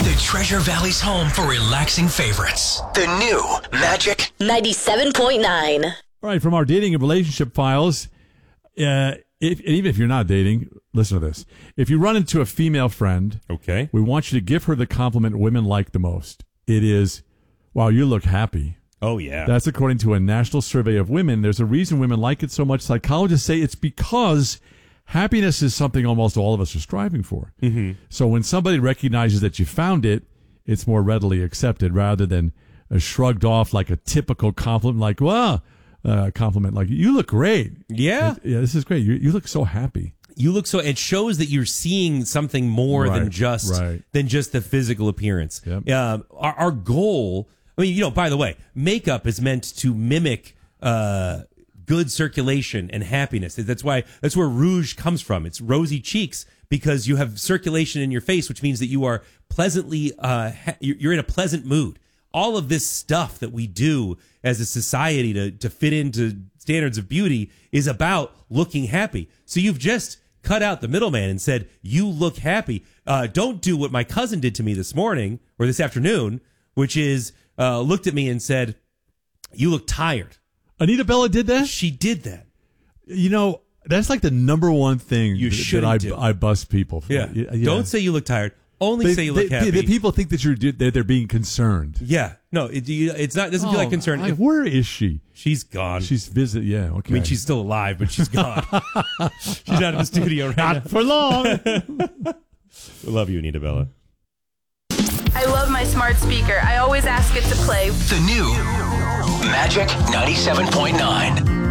The Treasure Valley's home for relaxing favorites. The new Magic 97.9. All right, from our dating and relationship files, even if you're not dating, listen to this. If you run into a female friend, Okay. we want you to give her the compliment women like the most. It is, wow, you look happy. Oh, yeah. That's according to a national survey of women. There's a reason women like it so much. Psychologists say it's because happiness is something almost all of us are striving for. Mm-hmm. So when somebody recognizes that you found it, it's more readily accepted rather than shrugged off like a typical compliment, like, wow, compliment like, you look great. Yeah. Yeah, this is great. You look so happy. You look so, it shows that you're seeing something more than just the physical appearance. Yep. Our goal, I mean, by the way, makeup is meant to mimic good circulation and happiness. That's where rouge comes from. It's rosy cheeks because you have circulation in your face, which means that you are pleasantly, you're in a pleasant mood. All of this stuff that we do as a society to fit into standards of beauty is about looking happy. So you've just cut out the middleman and said, you look happy. Don't do what my cousin did to me this morning or this afternoon, which is looked at me and said, you look tired. Anita Bella did that? She did that. That's like the number one thing shouldn't do. I bust people for. Yeah. Don't say you look tired. Only say you look happy. People think that they're being concerned. Yeah. No, it's not. It doesn't feel like concern. Where is she? She's gone. She's visit. Yeah. Okay. I mean, she's still alive, but she's gone. She's out of the studio right now. Not for long. We love you, Anita Bella. I love my smart speaker. I always ask it to play The new Magic 97.9.